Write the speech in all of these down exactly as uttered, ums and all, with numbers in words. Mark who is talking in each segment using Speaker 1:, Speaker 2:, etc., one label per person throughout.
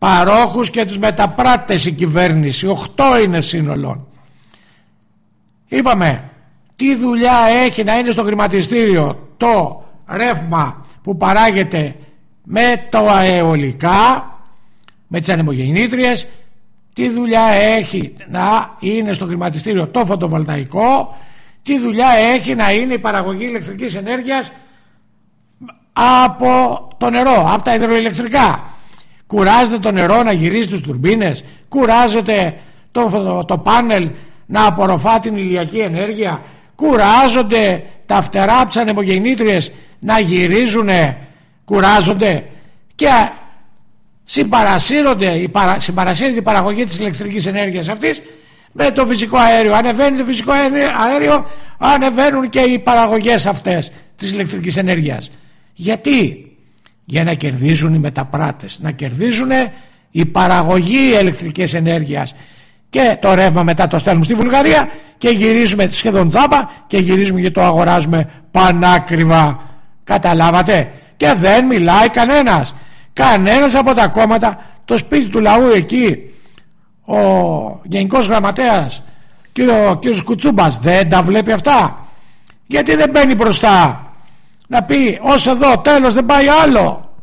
Speaker 1: παρόχους και τους μεταπράτες η κυβέρνηση. Οχτώ είναι σύνολο. Είπαμε τι δουλειά έχει να είναι στο χρηματιστήριο το ρεύμα που παράγεται με το αεολικά, με τις ανεμογεννήτριες, τι δουλειά έχει να είναι στο χρηματιστήριο το φωτοβολταϊκό, τι δουλειά έχει να είναι η παραγωγή ηλεκτρικής ενέργειας από το νερό, από τα υδροηλεκτρικά. Κουράζεται το νερό να γυρίζει τους τουρμπίνες, κουράζεται το, το πάνελ να απορροφά την ηλιακή ενέργεια, κουράζονται τα φτερά από τις ανεμογεννήτριες να γυρίζουνε, κουράζονται και συμπαρασύρονται, συμπαρασύρεται η παραγωγή της ηλεκτρικής ενέργειας αυτής με το φυσικό αέριο. Ανεβαίνει το φυσικό αέριο, ανεβαίνουν και οι παραγωγές αυτές της ηλεκτρικής ενέργειας. Γιατί? Για να κερδίζουν οι μεταπράτες, να κερδίζουν η παραγωγή ηλεκτρικής ενέργειας, και το ρεύμα μετά το στέλνουμε στη Βουλγαρία και γυρίζουμε σχεδόν τζάμπα και γυρίζουμε και το αγοράζουμε πανάκριβα. Καταλάβατε? Και δεν μιλάει κανένας κανένας από τα κόμματα. Το σπίτι του λαού εκεί, ο Γενικός Γραμματέας κύριο, κύριος Κουτσούμπας, δεν τα βλέπει αυτά? Γιατί δεν μπαίνει μπροστά να πει ως εδώ, τέλος, δεν πάει άλλο?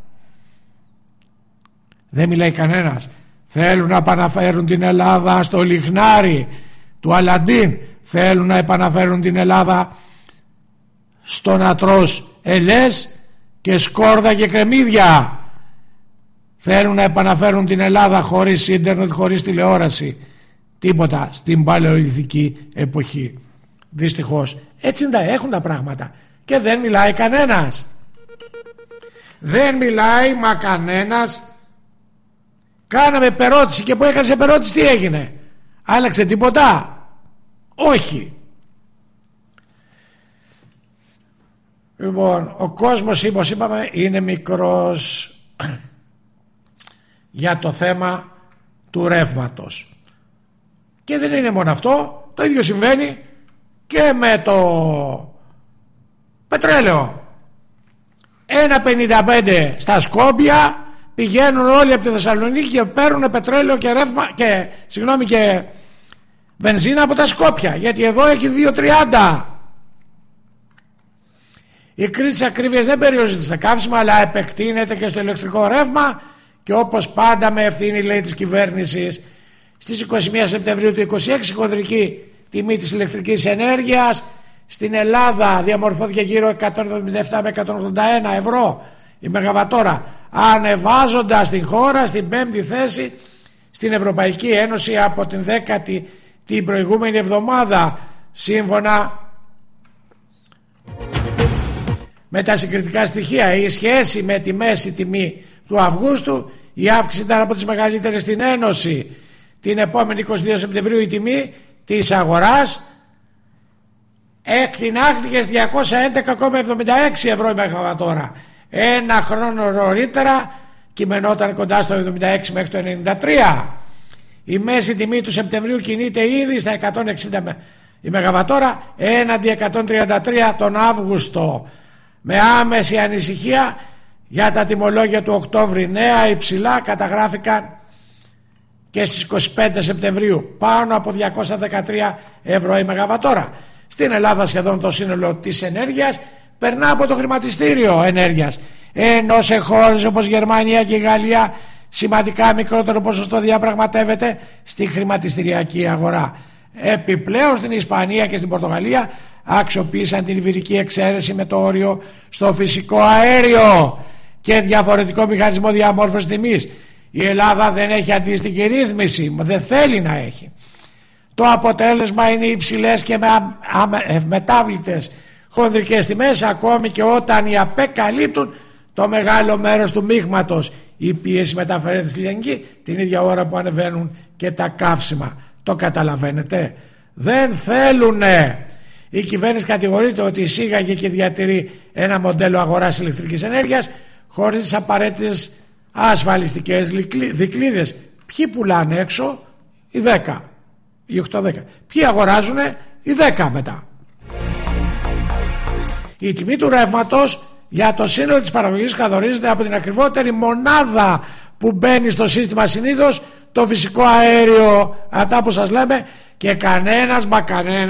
Speaker 1: Δεν μιλάει κανένας. Θέλουν να επαναφέρουν την Ελλάδα στο λιχνάρι του Αλαντίν. Θέλουν να επαναφέρουν την Ελλάδα στο να τρως ελές και σκόρδα και κρεμμύδια. Θέλουν να επαναφέρουν την Ελλάδα χωρίς ίντερνετ, χωρίς τηλεόραση. Τίποτα στην παλαιολιθική εποχή. Δυστυχώς έτσι έχουν τα πράγματα. Και δεν μιλάει κανένας. Δεν μιλάει μα κανένας. Κάναμε επερώτηση, και που έκανες επερώτηση τι έγινε? Άλλαξε τίποτα? Όχι. Λοιπόν, ο κόσμος, όπως είπαμε, είναι μικρός για το θέμα του ρεύματος. Και δεν είναι μόνο αυτό, το ίδιο συμβαίνει και με το πετρέλαιο. ένα πενήντα πέντε στα Σκόπια, πηγαίνουν όλοι από τη Θεσσαλονίκη και παίρνουν πετρέλαιο και ρεύμα και, συγγνώμη, και βενζίνα από τα Σκόπια, γιατί εδώ έχει δύο τριάντα. Η κρίση της ακρίβειας δεν περιορίζεται στα καύσιμα, αλλά επεκτείνεται και στο ηλεκτρικό ρεύμα, και όπως πάντα με ευθύνη, λέει, της κυβέρνησης, στις είκοσι μία Σεπτεμβρίου του είκοσι έξι χονδρική τιμή της ηλεκτρικής ενέργειας στην Ελλάδα διαμορφώθηκε γύρω εκατόν εβδομήντα επτά με εκατόν ογδόντα ένα ευρώ η μεγαβατόρα, ανεβάζοντας την χώρα στην πέμπτη θέση στην Ευρωπαϊκή Ένωση από την δέκατη την προηγούμενη εβδομάδα, σύμφωνα με τα συγκριτικά στοιχεία. Η σχέση με τη μέση τιμή του Αυγούστου, η αύξηση ήταν από τις μεγαλύτερες στην Ένωση. Την επόμενη είκοσι δύο Σεπτεμβρίου η τιμή της αγοράς εκτινάχθηκε στις διακόσια έντεκα κόμμα εβδομήντα έξι ευρώ η μεγαβατόρα. Ένα χρόνο νωρίτερα κειμενόταν κοντά στο εβδομήντα έξι μέχρι το ενενήντα τρία. Η μέση τιμή του Σεπτεμβρίου κινείται ήδη στα εκατόν εξήντα η μεγαβατόρα έναντι εκατόν τριάντα τρία τον Αύγουστο. Με άμεση ανησυχία για τα τιμολόγια του Οκτώβρη, νέα υψηλά καταγράφηκαν και στις είκοσι πέντε Σεπτεμβρίου, πάνω από διακόσια δεκατρία ευρώ η μεγαβατόρα. Στην Ελλάδα σχεδόν το σύνολο της ενέργειας περνά από το χρηματιστήριο ενέργειας, ενώ σε χώρες όπως Γερμανία και η Γαλλία σημαντικά μικρότερο ποσοστό διαπραγματεύεται στη χρηματιστηριακή αγορά. Επιπλέον στην Ισπανία και στην Πορτογαλία αξιοποίησαν την ιβηρική εξαίρεση με το όριο στο φυσικό αέριο και διαφορετικό μηχανισμό διαμόρφωσης τιμής. Η Ελλάδα δεν έχει αντίστοιχη ρύθμιση, δεν θέλει να έχει. Το αποτέλεσμα είναι υψηλές και με ευμετάβλητες χονδρικές τιμές, ακόμη και όταν οι ΑΠΕ καλύπτουν το μεγάλο μέρος του μείγματος. Η πίεση μεταφέρεται στη λιανική την ίδια ώρα που ανεβαίνουν και τα καύσιμα. Το καταλαβαίνετε? Δεν θέλουνε. Η κυβέρνηση κατηγορείται ότι εισήγαγε και διατηρεί ένα μοντέλο αγοράς ηλεκτρικής ενέργειας χωρίς τις απαραίτητες ασφαλιστικές δικλείδες. Ποιοι πουλάνε έξω? Οι δέκα, οι οκτώ δέκα. Ποιοι αγοράζουνε? Οι δέκα μετά. Η τιμή του ρεύματος για το σύνολο της παραγωγής καθορίζεται από την ακριβότερη μονάδα που μπαίνει στο σύστημα συνήθως, το φυσικό αέριο, αυτά που σας λέμε, και κανένας μα κανένας